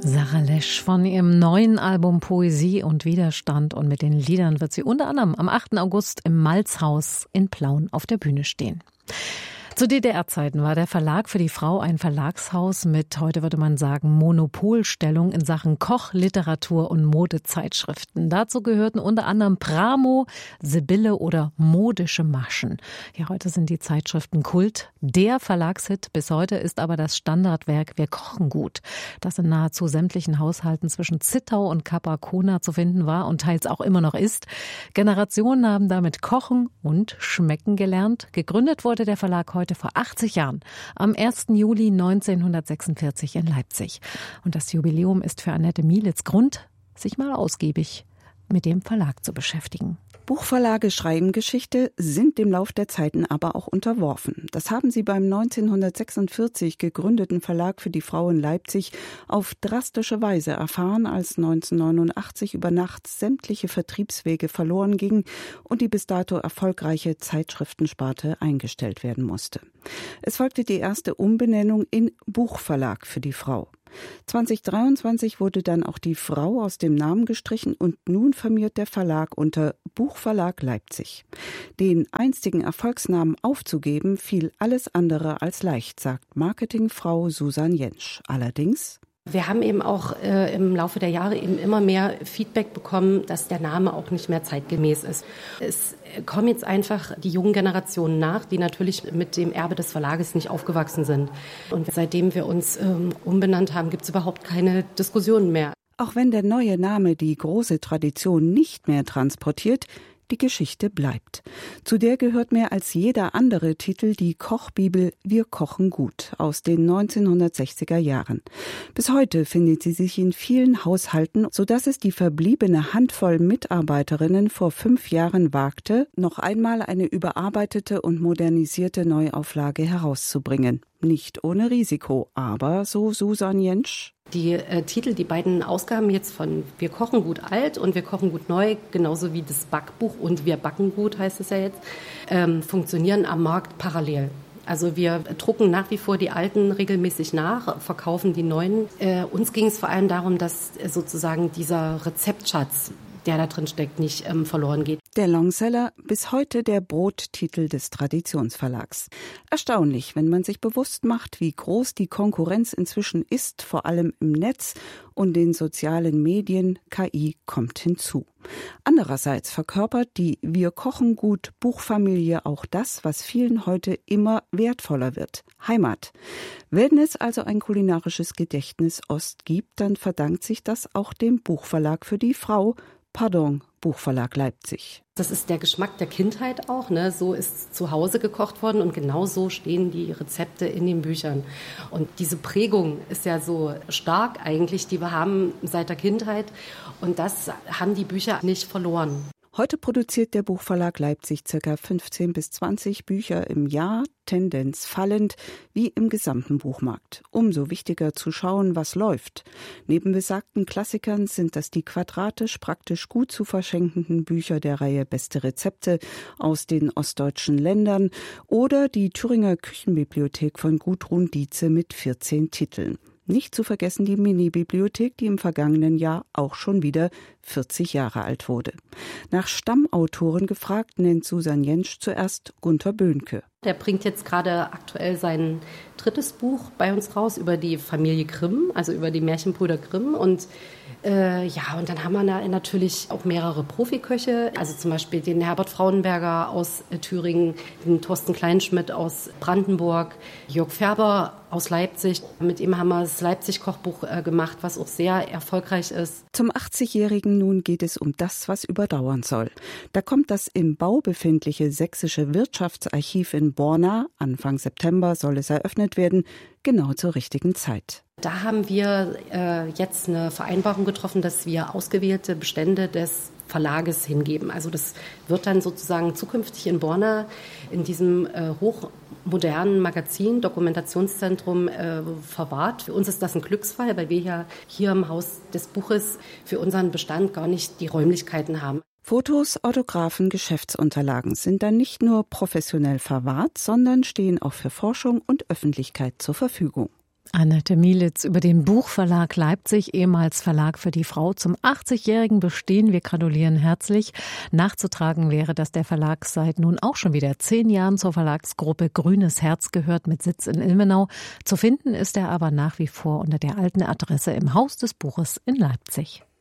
Sarah Lesch von ihrem neuen Album Poesie und Widerstand, und mit den Liedern wird sie unter anderem am 8. August im Malzhaus in Plauen auf der Bühne stehen. Zu DDR-Zeiten war der Verlag für die Frau ein Verlagshaus mit, heute würde man sagen, Monopolstellung in Sachen Koch-, Literatur- und Modezeitschriften. Dazu gehörten unter anderem Pramo, Sibylle oder Modische Maschen. Ja, heute sind die Zeitschriften Kult. Der Verlagshit bis heute ist aber das Standardwerk Wir kochen gut, das in nahezu sämtlichen Haushalten zwischen Zittau und Kap Arkona zu finden war und teils auch immer noch ist. Generationen haben damit kochen und schmecken gelernt. Gegründet wurde der Verlag heute vor 80 Jahren, am 1. Juli 1946 in Leipzig. Und das Jubiläum ist für Annette Mielitz Grund, sich mal ausgiebig mit dem Verlag zu beschäftigen. Buchverlage schreiben Geschichte, sind dem Lauf der Zeiten aber auch unterworfen. Das haben sie beim 1946 gegründeten Verlag für die Frau in Leipzig auf drastische Weise erfahren, als 1989 über Nacht sämtliche Vertriebswege verloren gingen und die bis dato erfolgreiche Zeitschriftensparte eingestellt werden musste. Es folgte die erste Umbenennung in Buchverlag für die Frau. 2023 wurde dann auch die Frau aus dem Namen gestrichen und nun firmiert der Verlag unter Buchverlag Leipzig. Den einstigen Erfolgsnamen aufzugeben, fiel alles andere als leicht, sagt Marketingfrau Susan Jentsch. Allerdings: Wir haben eben auch im Laufe der Jahre eben immer mehr Feedback bekommen, dass der Name auch nicht mehr zeitgemäß ist. Es kommen jetzt einfach die jungen Generationen nach, die natürlich mit dem Erbe des Verlages nicht aufgewachsen sind. Und seitdem wir uns umbenannt haben, gibt es überhaupt keine Diskussionen mehr. Auch wenn der neue Name die große Tradition nicht mehr transportiert, die Geschichte bleibt. Zu der gehört mehr als jeder andere Titel die Kochbibel Wir kochen gut aus den 1960er Jahren. Bis heute findet sie sich in vielen Haushalten, sodass es die verbliebene Handvoll Mitarbeiterinnen vor 5 Jahren wagte, noch einmal eine überarbeitete und modernisierte Neuauflage herauszubringen. Nicht ohne Risiko, aber, so Susan Jentsch, die Titel, die beiden Ausgaben jetzt von Wir kochen gut alt und Wir kochen gut neu, genauso wie das Backbuch und Wir backen gut, heißt es ja jetzt, funktionieren am Markt parallel. Also wir drucken nach wie vor die alten regelmäßig nach, verkaufen die neuen. Uns ging es vor allem darum, dass sozusagen dieser Rezeptschatz, der da drin steckt, nicht verloren geht. Der Longseller, bis heute der Brottitel des Traditionsverlags. Erstaunlich, wenn man sich bewusst macht, wie groß die Konkurrenz inzwischen ist, vor allem im Netz und den sozialen Medien. KI kommt hinzu. Andererseits verkörpert die Wir kochen gut Buchfamilie auch das, was vielen heute immer wertvoller wird: Heimat. Wenn es also ein kulinarisches Gedächtnis Ost gibt, dann verdankt sich das auch dem Buchverlag für die Frau, Buchverlag Leipzig. Das ist der Geschmack der Kindheit auch, ne? So ist zu Hause gekocht worden und genau so stehen die Rezepte in den Büchern. Und diese Prägung ist ja so stark eigentlich, die wir haben seit der Kindheit, und das haben die Bücher nicht verloren. Heute produziert der Buchverlag Leipzig ca. 15 bis 20 Bücher im Jahr, Tendenz fallend, wie im gesamten Buchmarkt. Umso wichtiger zu schauen, was läuft. Neben besagten Klassikern sind das die quadratisch praktisch gut zu verschenkenden Bücher der Reihe Beste Rezepte aus den ostdeutschen Ländern oder die Thüringer Küchenbibliothek von Gudrun Dietze mit 14 Titeln. Nicht zu vergessen die Mini-Bibliothek, die im vergangenen Jahr auch schon wieder 40 Jahre alt wurde. Nach Stammautoren gefragt, nennt Susan Jentsch zuerst Gunter Böhnke. Der bringt jetzt gerade aktuell sein 3. Buch bei uns raus über die Familie Grimm, also über die Märchenbrüder Grimm. Und und dann haben wir da natürlich auch mehrere Profiköche, also zum Beispiel den Herbert Frauenberger aus Thüringen, den Thorsten Kleinschmidt aus Brandenburg, Jörg Färber aus Leipzig. Mit ihm haben wir das Leipzig-Kochbuch gemacht, was auch sehr erfolgreich ist. Zum 80-Jährigen nun geht es um das, was überdauern soll. Da kommt das im Bau befindliche Sächsische Wirtschaftsarchiv in Borna, Anfang September soll es eröffnet werden, genau zur richtigen Zeit. Da haben wir jetzt eine Vereinbarung getroffen, dass wir ausgewählte Bestände des Verlages hingeben. Also das wird dann sozusagen zukünftig in Borna in diesem hochmodernen Magazin, Dokumentationszentrum verwahrt. Für uns ist das ein Glücksfall, weil wir ja hier im Haus des Buches für unseren Bestand gar nicht die Räumlichkeiten haben. Fotos, Autographen, Geschäftsunterlagen sind dann nicht nur professionell verwahrt, sondern stehen auch für Forschung und Öffentlichkeit zur Verfügung. Annette Mielitz über den Buchverlag Leipzig, ehemals Verlag für die Frau, zum 80-jährigen Bestehen. Wir gratulieren herzlich. Nachzutragen wäre, dass der Verlag seit nun auch schon wieder 10 Jahren zur Verlagsgruppe Grünes Herz gehört mit Sitz in Ilmenau. Zu finden ist er aber nach wie vor unter der alten Adresse im Haus des Buches in Leipzig.